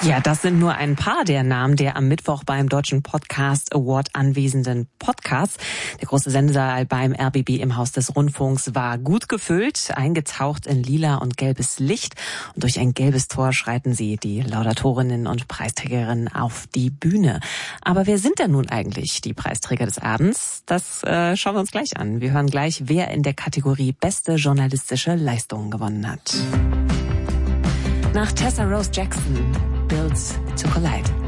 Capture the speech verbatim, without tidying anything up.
Ja, das sind nur ein paar der Namen der am Mittwoch beim Deutschen Podcast Award anwesenden Podcasts. Der große Sendesaal beim R B B im Haus des Rundfunks war gut gefüllt, eingetaucht in lila und gelbes Licht. Und durch ein gelbes Tor schreiten sie, die Laudatorinnen und Preisträgerinnen, auf die Bühne. Aber wer sind denn nun eigentlich die Preisträger des Abends? Das äh, schauen wir uns gleich an. Wir hören gleich, wer in der Kategorie Beste journalistische Leistung gewonnen hat. Nach Tessa Rose Jackson, Built to Collide.